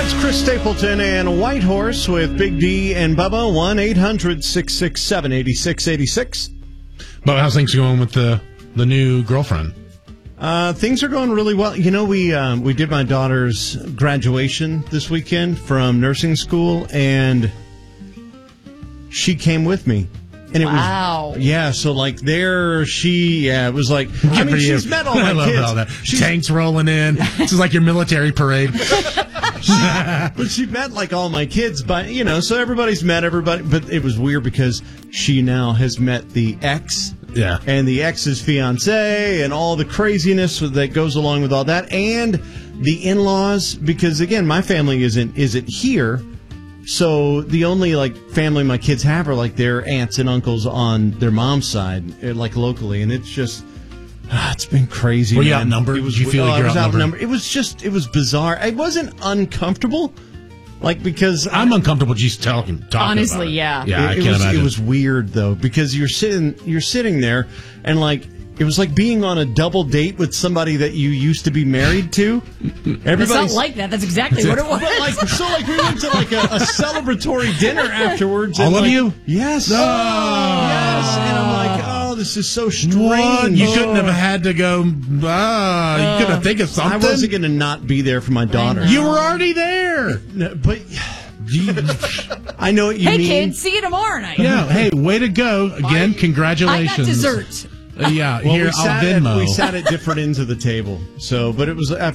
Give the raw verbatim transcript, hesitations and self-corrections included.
That's Chris Stapleton and Whitehorse with Big D and Bubba. one eight hundred six six seven eight six eight six. But how's things going with the the new girlfriend? Uh, things are going really well. You know, we um, we did my daughter's graduation this weekend from nursing school, and she came with me. And it wow. was, yeah, so like there, she, yeah, it was like, I mean, she's met all my I love kids. all that. Tanks rolling in. This is like your military parade. But she met like all my kids, but you know, so everybody's met everybody. But it was weird because she now has met the ex, yeah, and the ex's fiance, and all the craziness that goes along with all that, and the in-laws. Because again, my family isn't isn't here, so the only like family my kids have are like their aunts and uncles on their mom's side, like locally, and it's just. Ah, it's been crazy. Were you man. outnumbered? It was, Did you feel oh, like you're I was outnumbered? outnumbered? It was just, it was bizarre. It wasn't uncomfortable, like because I'm I, uncomfortable just talking. talking Honestly, about it. yeah, yeah. It, I it can't was, imagine. It was weird though because you're sitting, you're sitting there, and like it was like being on a double date with somebody that you used to be married to. It's not like that. That's exactly what it was. But like, so like we went to like a, a celebratory dinner afterwards. All and of like, you? Yes. Oh. Yes. And I'm like, oh, this is so strange. What? You oh. couldn't have had to go. Ah, you couldn't have think of something. I wasn't going to not be there for my daughter. You were already there. No, but I know what you hey, mean. Hey, kids, see you tomorrow night. Yeah. Hey, way to go again! I, Congratulations. I got dessert. Uh, yeah. Well, here, we I'll sat Venmo. At, we sat at different ends of the table. So, but it was.